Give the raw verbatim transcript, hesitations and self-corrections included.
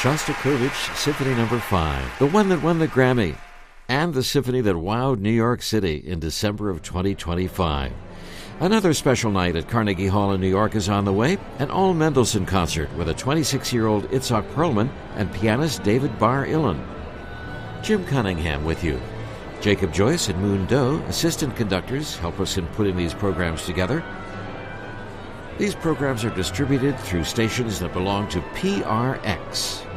Shostakovich Symphony Number five, the one that won the Grammy, and the symphony that wowed New York City in December of twenty twenty-five. Another special night at Carnegie Hall in New York is on the way, an all Mendelssohn concert with a twenty-six-year-old Itzhak Perlman and pianist David Bar-Ilan. Jim Cunningham with you. Jacob Joyce and Moon Doe, assistant conductors, help us in putting these programs together. These programs are distributed through stations that belong to P R X.